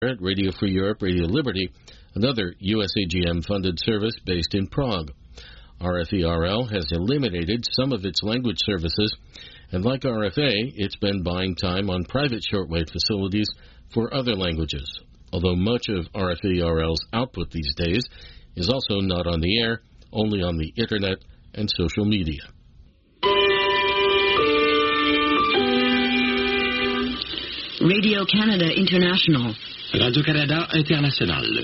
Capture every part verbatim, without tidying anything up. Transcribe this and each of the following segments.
at Radio Free Europe, Radio Liberty, another U S A G M-funded service based in Prague. R F E R L has eliminated some of its language services, and like R F A, it's been buying time on private shortwave facilities for other languages, although much of R F E R L's output these days is also not on the air, only on the Internet and social media. Radio Canada International. Radio-Canada International.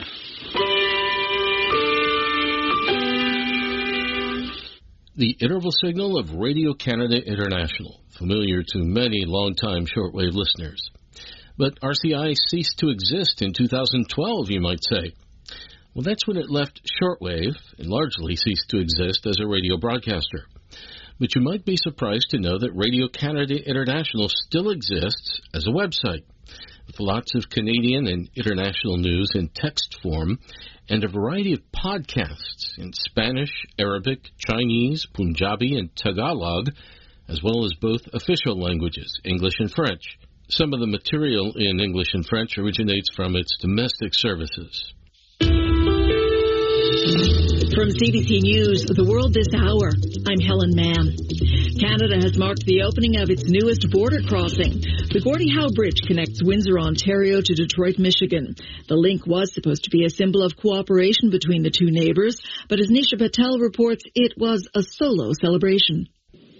The interval signal of Radio Canada International, familiar to many long-time shortwave listeners. But R C I ceased to exist in two thousand twelve, you might say. Well, that's when it left shortwave and largely ceased to exist as a radio broadcaster. But you might be surprised to know that Radio Canada International still exists as a website, with lots of Canadian and international news in text form and a variety of podcasts in Spanish, Arabic, Chinese, Punjabi, and Tagalog, as well as both official languages, English and French. Some of the material in English and French originates from its domestic services. From C B C News, The World This Hour, I'm Helen Mann. Canada has marked the opening of its newest border crossing. The Gordie Howe Bridge connects Windsor, Ontario to Detroit, Michigan. The link was supposed to be a symbol of cooperation between the two neighbors, but as Nisha Patel reports, it was a solo celebration.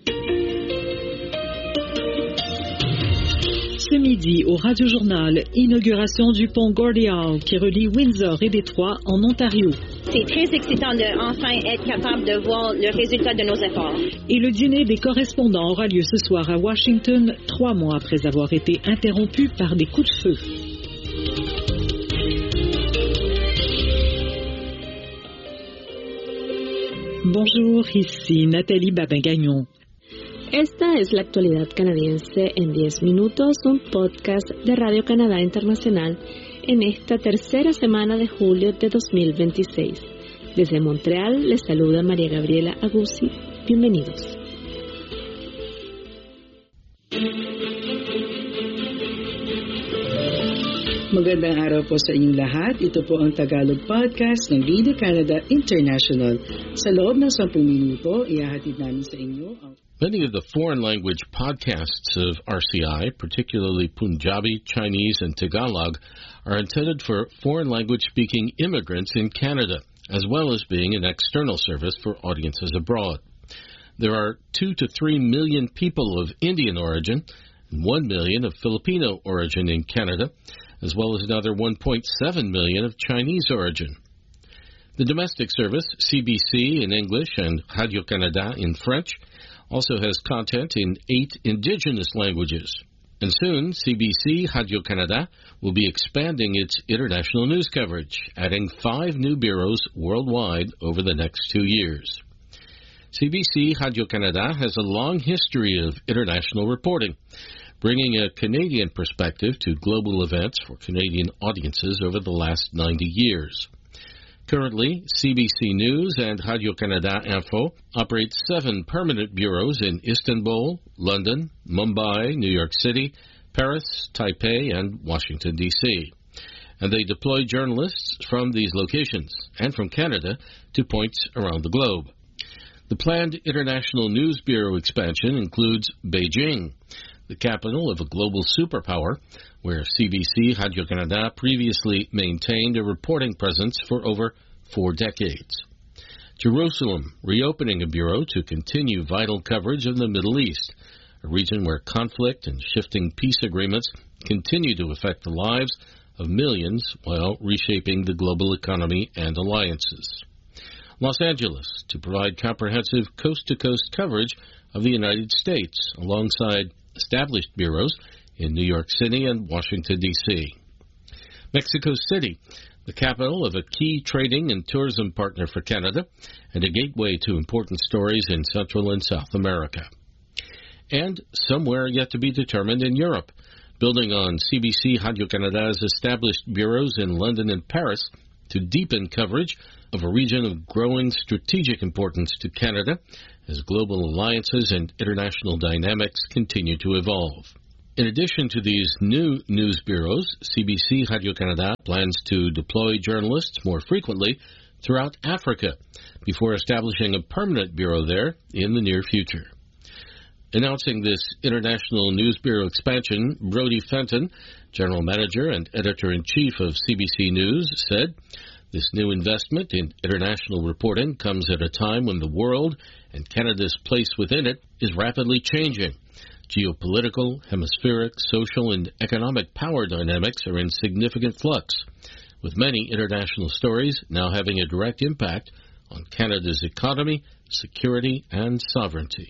Ce midi, au Radio-Journal, inauguration du pont Gordie Howe qui relie Windsor et Détroit en Ontario. C'est très excitant de enfin être capable de voir le résultat de nos efforts. Et le dîner des correspondants aura lieu ce soir à Washington, trois mois après avoir été interrompu par des coups de feu. Bonjour, ici Nathalie Babin-Gagnon. Esta es la actualidad canadiense en diez minutos, un podcast de Radio Canadá Internacional en esta tercera semana de julio de dos mil veintiséis. Desde Montreal les saluda María Gabriela Aguzzi. Bienvenidos. Magandang araw po sa inyong lahat. Ito po ang Tagalog Podcast ng Radio Canada International. Sa loob ng sampung minuto, ihahatid namin sa inyo ang... Many of the foreign language podcasts of R C I, particularly Punjabi, Chinese, and Tagalog, are intended for foreign language speaking immigrants in Canada, as well as being an external service for audiences abroad. There are two to three million people of Indian origin and one million of Filipino origin in Canada, as well as another one point seven million of Chinese origin. The domestic service, C B C in English and Radio-Canada in French, also has content in eight indigenous languages. And soon, C B C Radio-Canada will be expanding its international news coverage, adding five new bureaus worldwide over the next two years. C B C Radio-Canada has a long history of international reporting, bringing a Canadian perspective to global events for Canadian audiences over the last ninety years. Currently, C B C News and Radio-Canada Info operate seven permanent bureaus in Istanbul, London, Mumbai, New York City, Paris, Taipei, and Washington, D C And they deploy journalists from these locations and from Canada to points around the globe. The planned International News Bureau expansion includes Beijing, the capital of a global superpower, where C B C Radio-Canada previously maintained a reporting presence for over four decades. Jerusalem, reopening a bureau to continue vital coverage of the Middle East, a region where conflict and shifting peace agreements continue to affect the lives of millions while reshaping the global economy and alliances. Los Angeles, to provide comprehensive coast-to-coast coverage of the United States, alongside established bureaus in New York City and Washington, D C Mexico City, the capital of a key trading and tourism partner for Canada and a gateway to important stories in Central and South America. And somewhere yet to be determined in Europe, building on C B C Radio-Canada's established bureaus in London and Paris to deepen coverage of a region of growing strategic importance to Canada as global alliances and international dynamics continue to evolve. In addition to these new news bureaus, C B C Radio-Canada plans to deploy journalists more frequently throughout Africa before establishing a permanent bureau there in the near future. Announcing this international news bureau expansion, Brodie Fenton, General Manager and Editor-in-Chief of C B C News, said, "This new investment in international reporting comes at a time when the world and Canada's place within it is rapidly changing. Geopolitical, hemispheric, social, and economic power dynamics are in significant flux, with many international stories now having a direct impact on Canada's economy, security, and sovereignty."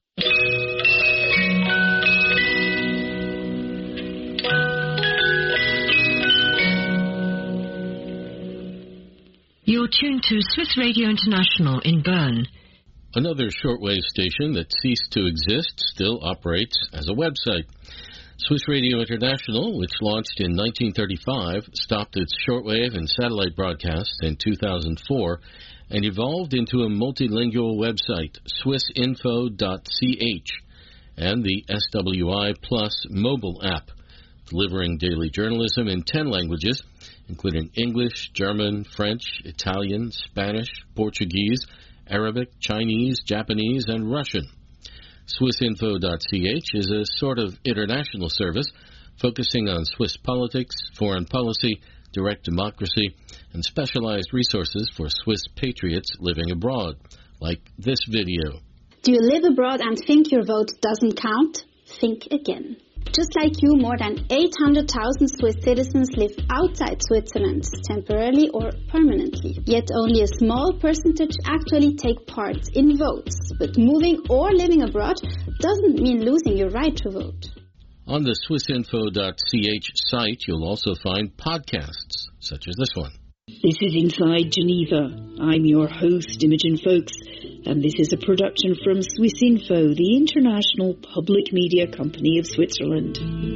You're tuned to Swiss Radio International in Bern. Another shortwave station that ceased to exist still operates as a website. Swiss Radio International, which launched in nineteen thirty-five, stopped its shortwave and satellite broadcasts in two thousand four and evolved into a multilingual website, swiss info dot c h, and the S W I Plus mobile app, delivering daily journalism in ten languages, including English, German, French, Italian, Spanish, Portuguese, Arabic, Chinese, Japanese, and Russian. swiss info dot c h is a sort of international service focusing on Swiss politics, foreign policy, direct democracy, and specialized resources for Swiss patriots living abroad, like this video. Do you live abroad and think your vote doesn't count? Think again. Just like you, more than eight hundred thousand Swiss citizens live outside Switzerland, temporarily or permanently. Yet only a small percentage actually take part in votes. But moving or living abroad doesn't mean losing your right to vote. On the swiss info dot c h site, you'll also find podcasts, such as this one. This is Inside Geneva. I'm your host, Imogen Folks, and this is a production from Swiss Info, the international public media company of Switzerland.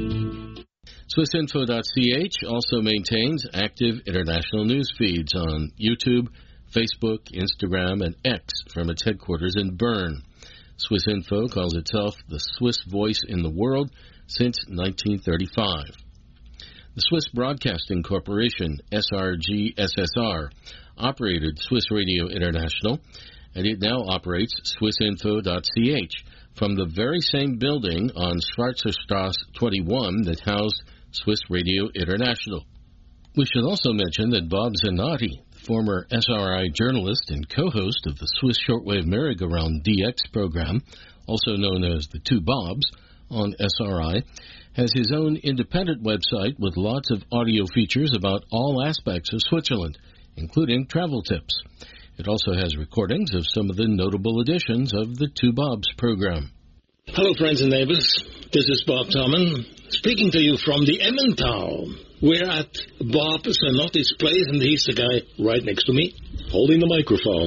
swiss info dot c h also maintains active international news feeds on YouTube, Facebook, Instagram, and X from its headquarters in Bern. Swiss Info calls itself the Swiss voice in the world since nineteen thirty-five. The Swiss Broadcasting Corporation, S R G S S R, operated Swiss Radio International, and it now operates swiss info dot c h from the very same building on Schwarzerstrasse twenty-one that housed Swiss Radio International. We should also mention that Bob Zanotti, the former S R I journalist and co-host of the Swiss Shortwave Merry-Go-Round D X program, also known as the Two Bobs, on S R I, has his own independent website with lots of audio features about all aspects of Switzerland, including travel tips. It also has recordings of some of the notable editions of the Two Bobs program. Hello, friends and neighbors. This is Bob Tommen, speaking to you from the Emmental. We're at Bob Zanotti's place, and he's the guy right next to me, holding the microphone.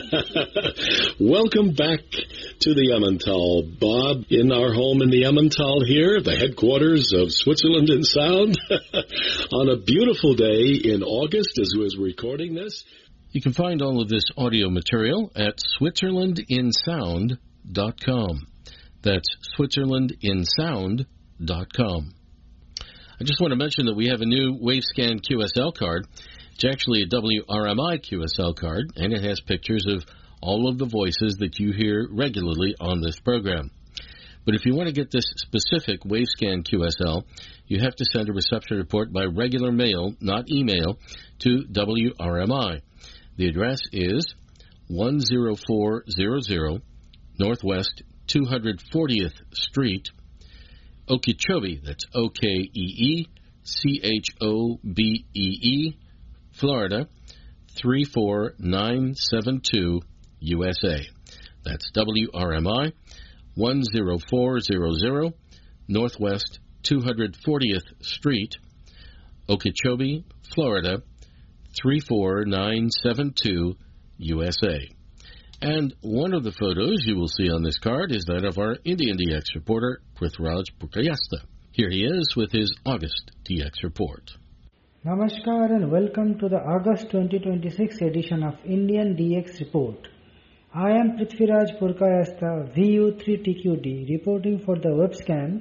Welcome back to the Emmental, Bob, in our home in the Emmental here, the headquarters of Switzerland in Sound, on a beautiful day in August as we was recording this. You can find all of this audio material at switzerland in sound dot com. That's switzerland in sound dot com. I just want to mention that we have a new Wavescan Q S L card. It's actually a W R M I Q S L card, and it has pictures of all of the voices that you hear regularly on this program. But if you want to get this specific Wavescan Q S L, you have to send a reception report by regular mail, not email, to W R M I. The address is one oh four hundred Northwest two hundred fortieth Street, Okeechobee, that's O K E E C H O B E E, Florida, three four nine seven two, U S A. That's W R M I, one oh four hundred Northwest two hundred fortieth Street, Okeechobee, Florida, three four nine seven two, U S A. And one of the photos you will see on this card is that of our Indian D X reporter, Prithviraj Purkayastha. Here he is with his August D X report. Namaskar and welcome to the August twenty twenty-six edition of Indian D X report. I am Prithviraj Purkayastha, V U three T Q D, reporting for the Webscan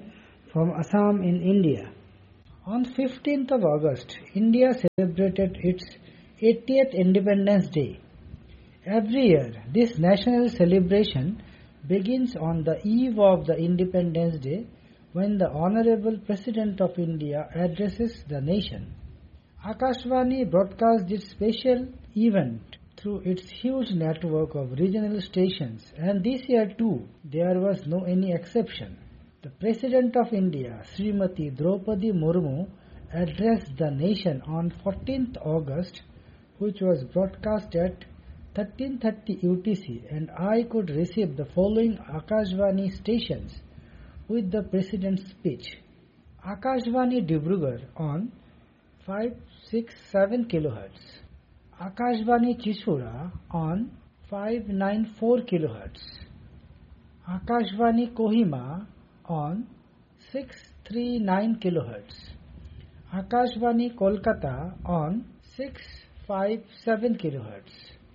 from Assam in India. On fifteenth of August, India celebrated its eightieth Independence Day. Every year, this national celebration begins on the eve of the Independence Day when the Honorable President of India addresses the nation. Akashvani broadcasts this special event through its huge network of regional stations, and this year too there was no any exception. The President of India, Srimati Draupadi Murmu, addressed the nation on fourteenth August, which was broadcast at thirteen thirty U T C, and I could receive the following Akashvani stations with the President's speech. Akashvani Dibrugarh on five sixty-seven kilohertz. Akashvani Chisura on five ninety-four kilohertz. Akashvani Kohima on six thirty-nine kilohertz. Akashvani Kolkata on six fifty-seven kilohertz.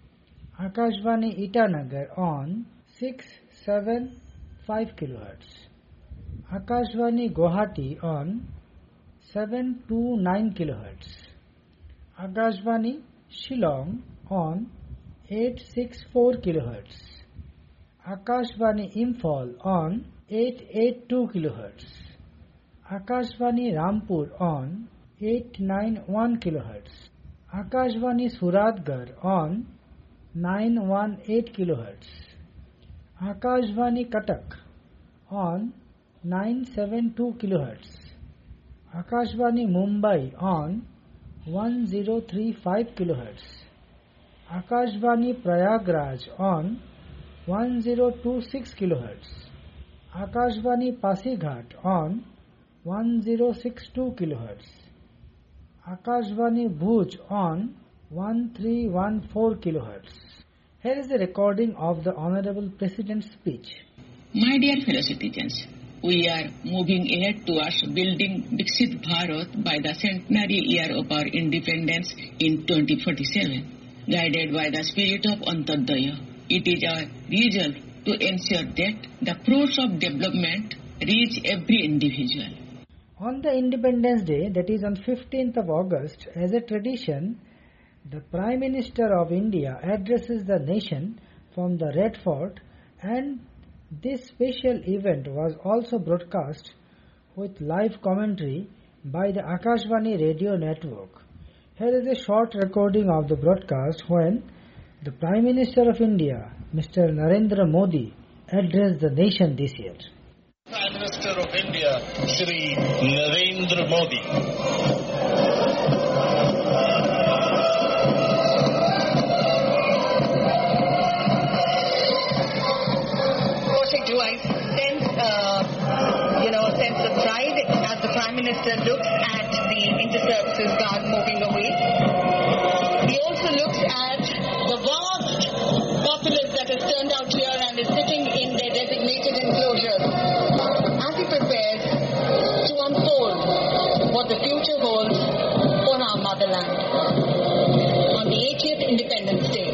Akashvani Itanagar on six seventy-five kilohertz. Akashvani Guwahati on seven twenty-nine kilohertz. Akashvani Shillong on eight sixty-four kilohertz. Akashvani Imphal on eight eighty-two kilohertz. Akashvani Rampur on eight ninety-one kilohertz. Akashvani Suratgarh on nine eighteen kilohertz. Akashvani Cuttack on nine seventy-two kilohertz. Akashvani Mumbai on ten thirty-five kilohertz. Akashvani Prayagraj on ten twenty-six kilohertz. Akashvani Pasighat on ten sixty-two kilohertz. Akashvani Bhuj on thirteen fourteen kilohertz. Here is a recording of the Honorable President's speech. My dear fellow citizens, we are moving ahead towards building Viksit Bharat by the centenary year of our independence in twenty forty-seven. Guided by the spirit of Antyodaya, it is our resolve to ensure that the fruits of development reach every individual. On the Independence Day, that is on fifteenth of August, as a tradition, the Prime Minister of India addresses the nation from the Red Fort, and this special event was also broadcast with live commentary by the Akashvani radio network. Here is a short recording of the broadcast when the Prime Minister of India, Mister Narendra Modi, addressed the nation this year. Prime Minister of India, Shri Narendra Modi. The pride as the Prime Minister looks at the Inter-Services Guard moving away. He also looks at the vast populace that has turned out here and is sitting in their designated enclosures as he prepares to unfold what the future holds for our motherland on the eightieth Independence Day.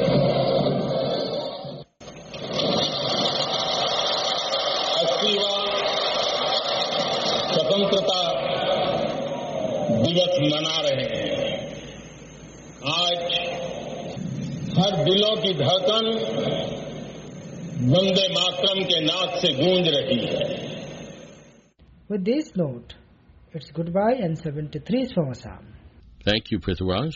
स्वतंत्रता दिवस मना रहे हैं। आज हर दिलों की धड़कन वंदे मातरम के नाद से गूंज रही है। With this note, it's goodbye and seventy-threes from Assam. Thank you, Prithviraj.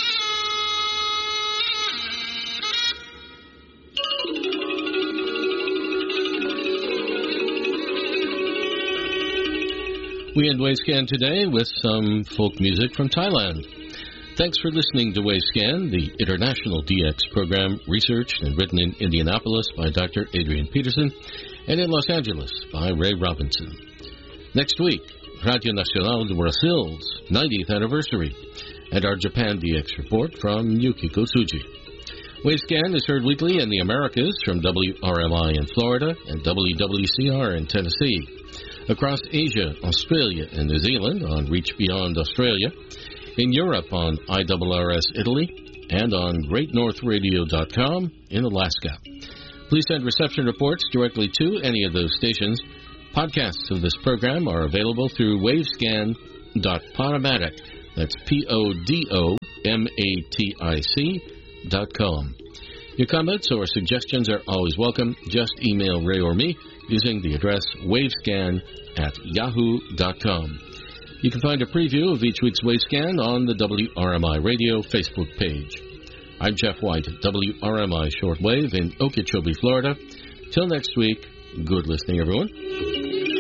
We end Wayscan today with some folk music from Thailand. Thanks for listening to Wayscan, the international D X program researched and written in Indianapolis by Doctor Adrian Peterson and in Los Angeles by Ray Robinson. Next week, Radio Nacional de Brasil's ninetieth anniversary and our Japan D X report from Yukiko Tsuji. Wayscan is heard weekly in the Americas from W R M I in Florida and W W C R in Tennessee. Across Asia, Australia, and New Zealand on Reach Beyond Australia, in Europe on I R R S Italy, and on great north radio dot com in Alaska. Please send reception reports directly to any of those stations Podcasts of this program are available through wavescan dot podomatic. That's P O D O M A T I C dot com. Your comments or suggestions are always welcome. Just email Ray or me using the address wavescan at yahoo dot com. You can find a preview of each week's Wavescan on the W R M I Radio Facebook page. I'm Jeff White at W R M I Shortwave in Okeechobee, Florida. Till next week, good listening, everyone.